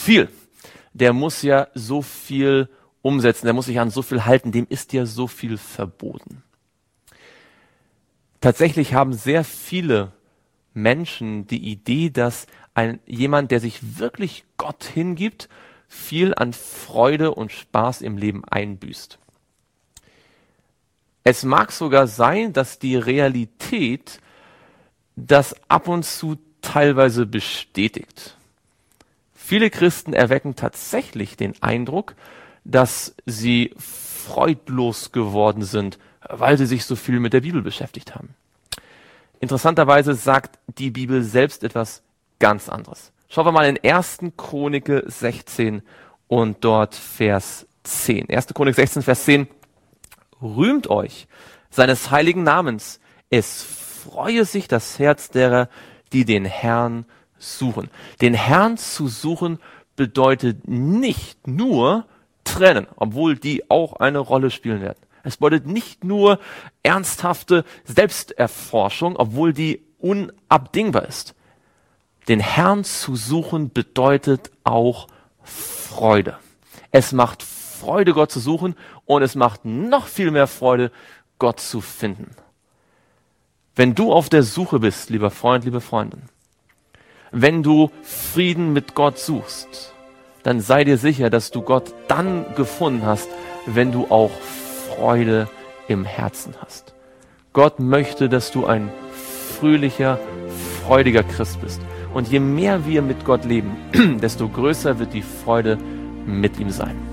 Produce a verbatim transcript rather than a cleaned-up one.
viel. Der muss ja so viel umsetzen, der muss sich an so viel halten, dem ist ja so viel verboten. Tatsächlich haben sehr viele Menschen die Idee, dass ein, jemand, der sich wirklich Gott hingibt, viel an Freude und Spaß im Leben einbüßt. Es mag sogar sein, dass die Realität das ab und zu teilweise bestätigt. Viele Christen erwecken tatsächlich den Eindruck, dass sie freudlos geworden sind, weil sie sich so viel mit der Bibel beschäftigt haben. Interessanterweise sagt die Bibel selbst etwas ganz anderes. Schauen wir mal in erste Chronik sechzehn und dort Vers zehn. erste Chronik sechzehn, Vers zehn. Rühmt euch seines heiligen Namens. Es freue sich das Herz derer, die den Herrn suchen. Den Herrn zu suchen bedeutet nicht nur trennen, obwohl die auch eine Rolle spielen werden. Es bedeutet nicht nur ernsthafte Selbsterforschung, obwohl die unabdingbar ist. Den Herrn zu suchen bedeutet auch Freude. Es macht Freude, Gott zu suchen, und es macht noch viel mehr Freude, Gott zu finden. Wenn du auf der Suche bist, lieber Freund, liebe Freundin, wenn du Frieden mit Gott suchst, dann sei dir sicher, dass du Gott dann gefunden hast, wenn du auch Freude im Herzen hast. Gott möchte, dass du ein fröhlicher, freudiger Christ bist. Und je mehr wir mit Gott leben, desto größer wird die Freude mit ihm sein.